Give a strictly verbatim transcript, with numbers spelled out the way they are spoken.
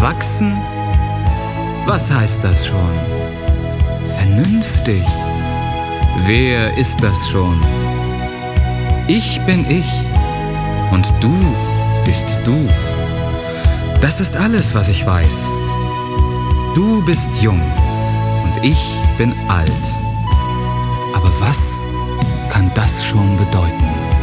Erwachsen? Was heißt das schon? Vernünftig? Wer ist das schon? Ich bin ich und du bist du. Das ist alles, was ich weiß. Du bist jung und ich bin alt. Aber was kann das schon bedeuten?